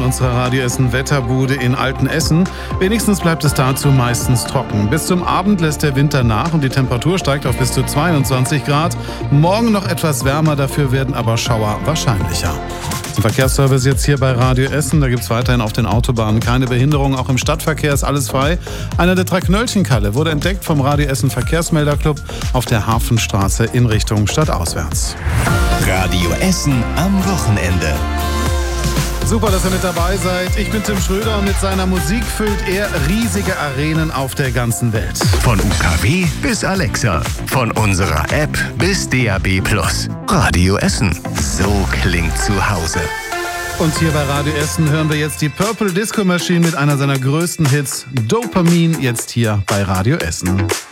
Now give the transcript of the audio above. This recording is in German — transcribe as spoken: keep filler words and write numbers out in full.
unserer Radio Essen Wetterbude in Altenessen. Wenigstens bleibt es dazu meistens trocken. Bis zum Abend lässt der Winter nach und die Temperatur steigt auf bis zu zweiundzwanzig Grad. Morgen noch etwas wärmer, dafür werden aber Schauer wahrscheinlicher. Zum Verkehrsservice jetzt hier bei Radio Essen. Da gibt es weiterhin auf den Autobahnen keine Behinderung. Auch im Stadtverkehr ist alles frei. Einer der drei Knöllchenkalle wurde entdeckt vom Radio Essen Verkehrsmelderclub auf der Hafenstraße in Richtung stadtauswärts. Radio Essen am Wochenende. Super, dass ihr mit dabei seid. Ich bin Tim Schröder und mit seiner Musik füllt er riesige Arenen auf der ganzen Welt. Von U K W bis Alexa, von unserer App bis D A B plus. Radio Essen, so klingt zu Hause. Und hier bei Radio Essen hören wir jetzt die Purple Disco Machine mit einer seiner größten Hits, Dopamin, jetzt hier bei Radio Essen.